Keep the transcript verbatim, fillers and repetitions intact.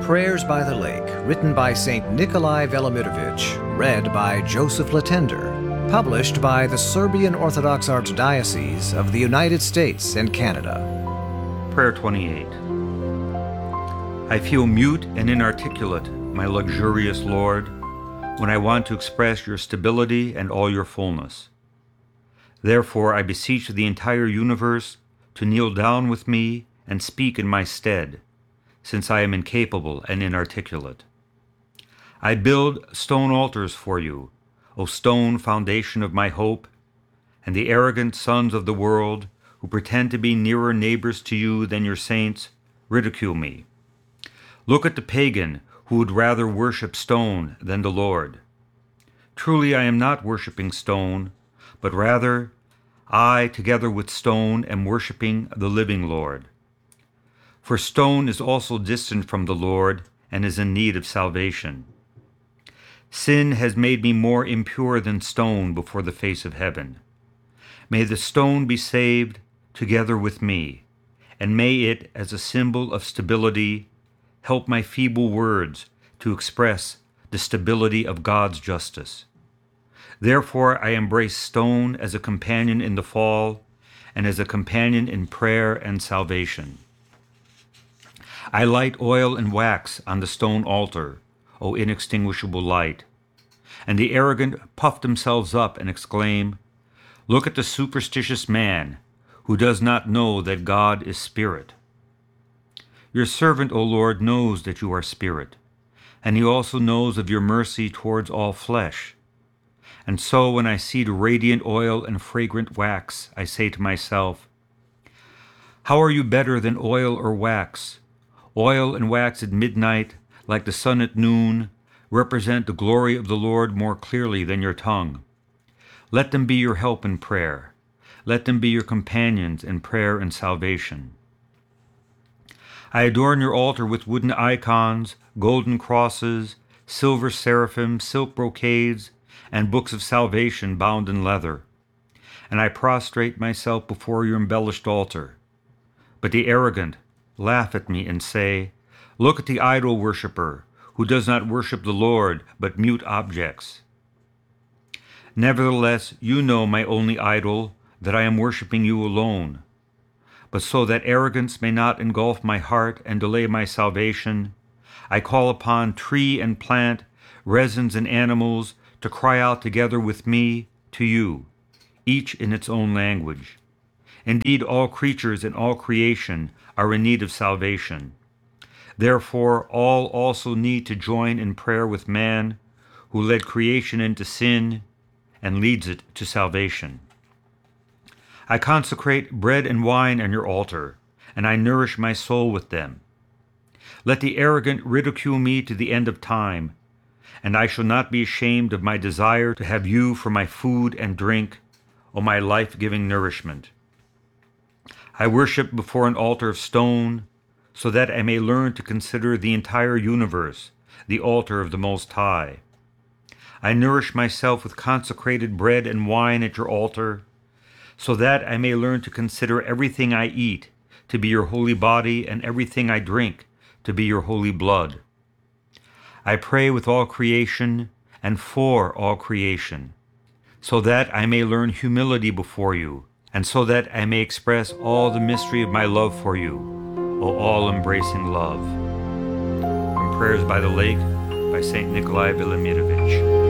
Prayers by the Lake, written by Saint Nikolai Velimirovich, read by Joseph Latender, published by the Serbian Orthodox Archdiocese of the United States and Canada. Prayer twenty-eight. I feel mute and inarticulate, my luxurious Lord, when I want to express your stability and all your fullness. Therefore I beseech the entire universe to kneel down with me and speak in my stead, since I am incapable and inarticulate. I build stone altars for you, O stone foundation of my hope, and the arrogant sons of the world, who pretend to be nearer neighbors to you than your saints, ridicule me. Look at the pagan who would rather worship stone than the Lord. Truly I am not worshiping stone, but rather I, together with stone, am worshiping the living Lord. For stone is also distant from the Lord and is in need of salvation. Sin has made me more impure than stone before the face of heaven. May the stone be saved together with me, and may it, as a symbol of stability, help my feeble words to express the stability of God's justice. Therefore I embrace stone as a companion in the fall and as a companion in prayer and salvation. I light oil and wax on the stone altar, O inextinguishable light. And the arrogant puff themselves up and exclaim, Look at the superstitious man, who does not know that God is spirit. Your servant, O Lord, knows that you are spirit, and he also knows of your mercy towards all flesh. And so when I see the radiant oil and fragrant wax, I say to myself, How are you better than oil or wax? Oil and wax at midnight, like the sun at noon, represent the glory of the Lord more clearly than your tongue. Let them be your help in prayer. Let them be your companions in prayer and salvation. I adorn your altar with wooden icons, golden crosses, silver seraphim, silk brocades, and books of salvation bound in leather. And I prostrate myself before your embellished altar. But the arrogant laugh at me and say, Look at the idol worshiper, who does not worship the Lord, but mute objects. Nevertheless, you know, my only idol, that I am worshiping you alone. But so that arrogance may not engulf my heart and delay my salvation, I call upon tree and plant, resins and animals, to cry out together with me to you, each in its own language. Indeed, all creatures and all creation are in need of salvation. Therefore, all also need to join in prayer with man, who led creation into sin and leads it to salvation. I consecrate bread and wine on your altar, and I nourish my soul with them. Let the arrogant ridicule me to the end of time, and I shall not be ashamed of my desire to have you for my food and drink, O my life-giving nourishment. I worship before an altar of stone, so that I may learn to consider the entire universe, the altar of the Most High. I nourish myself with consecrated bread and wine at your altar, so that I may learn to consider everything I eat to be your holy body and everything I drink to be your holy blood. I pray with all creation and for all creation, so that I may learn humility before you, and so that I may express all the mystery of my love for you, O all-embracing love. From Prayers by the Lake by Saint Nikolai Velimirovich.